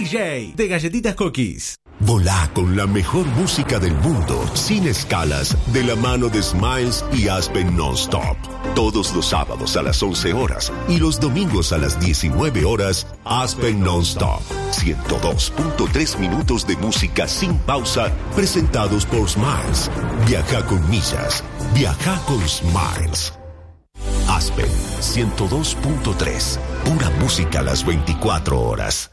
DJ de Galletitas Cookies. Volá con la mejor música del mundo, sin escalas, de la mano de Smiles y Aspen Non-Stop. Todos los sábados a las 11 horas y los domingos a las 19 horas, Aspen Non-Stop. 102.3 minutos de música sin pausa, presentados por Smiles. Viaja con millas. Viaja con Smiles. Aspen 102.3. Pura música a las 24 horas.